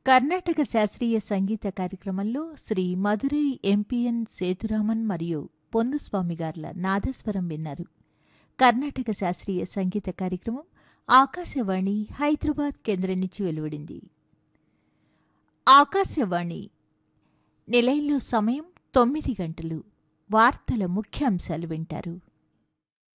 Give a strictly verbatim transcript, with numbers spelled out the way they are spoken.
కర్ణాటక శాస్త్రీయ సంగీత కార్యక్రమంలో శ్రీ మధురై ఎంపీఎన్ సేతురామన్ మరియు పొన్నుస్వామి గార్ల నాదస్వరం విన్నారు. కర్ణాటక శాస్త్రీయ సంగీత కార్యక్రమం ఆకాశవాణి హైదరాబాద్ కేంద్రం నుంచి వెలువడింది. ఆకాశవాణి నిలయంలో సమయం తొమ్మిది గంటలు. వార్తల ముఖ్యాంశాలు వింటారు.